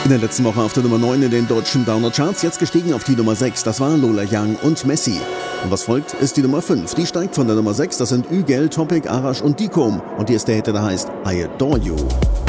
In der letzten Woche auf der Nummer 9 in den deutschen Downer-Charts, jetzt gestiegen auf die Nummer 6, das war Lola Young und Messi. Und was folgt, ist die Nummer 5. Die steigt von der Nummer 6, das sind Ügel, Topic, Arash und Dikom. Und hier ist der Hit, der heißt I Adore You.